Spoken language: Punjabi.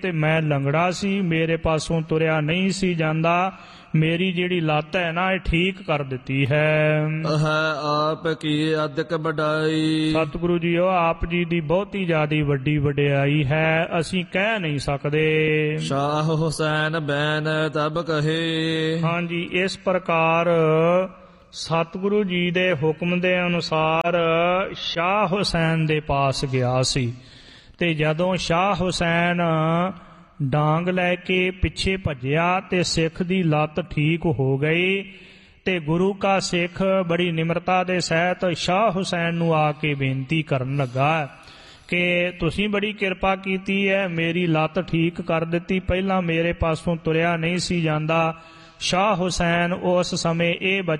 ਤੇ ਮੈਂ ਲੰਗੜਾ ਸੀ, ਮੇਰੇ ਪਾਸੋਂ ਤੁਰਿਆ ਨਹੀਂ ਸੀ ਜਾਂਦਾ, ਮੇਰੀ ਜਿਹੜੀ ਲੱਤ ਹੈ ਨਾ ਇਹ ਠੀਕ ਕਰ ਦਿੱਤੀ ਹੈ। ਆਪ ਕੀ ਅਦਕ ਵਡਾਈ। ਸਤਿਗੁਰੂ ਜੀਓ, ਆਪ ਜੀ ਦੀ ਬਹੁਤੀ ਜ਼ਿਆਦੀ ਵੱਡੀ ਵਡਿਆਈ ਹੈ, ਅਸੀਂ ਕਹਿ ਨਹੀਂ ਸਕਦੇ। ਸ਼ਾਹ ਹੁਸੈਨ ਬੈਨ ਤਬ ਕਹੇ। ਹਾਂਜੀ, ਇਸ ਪ੍ਰਕਾਰ ਸਤਿਗੁਰੂ ਜੀ ਦੇ ਹੁਕਮ ਦੇ ਅਨੁਸਾਰ ਸ਼ਾਹ ਹੁਸੈਨ ਦੇ ਪਾਸ ਗਿਆ ਸੀ, ਤੇ ਜਦੋਂ ਸ਼ਾਹ ਹੁਸੈਨ ਡਾਂਗ ਲੈ ਕੇ ਪਿੱਛੇ ਭੱਜਿਆ ਤੇ ਸਿੱਖ ਦੀ ਲੱਤ ਠੀਕ ਹੋ ਗਈ, ਤੇ ਗੁਰੂ ਕਾ ਸਿੱਖ ਬੜੀ ਨਿਮਰਤਾ ਦੇ ਸਹਿਤ ਸ਼ਾਹ ਹੁਸੈਨ ਨੂੰ ਆ ਕੇ ਬੇਨਤੀ ਕਰਨ ਲੱਗਾ ਕਿ ਤੁਸੀਂ ਬੜੀ ਕਿਰਪਾ ਕੀਤੀ ਹੈ, ਮੇਰੀ ਲੱਤ ਠੀਕ ਕਰ ਦਿੱਤੀ, ਪਹਿਲਾਂ ਮੇਰੇ ਪਾਸੋਂ ਤੁਰਿਆ ਨਹੀਂ ਸੀ ਜਾਂਦਾ। ਸ਼ਾਹ ਹੁਸੈਨ ਉਸ ਸਮੇਂ ਇਹ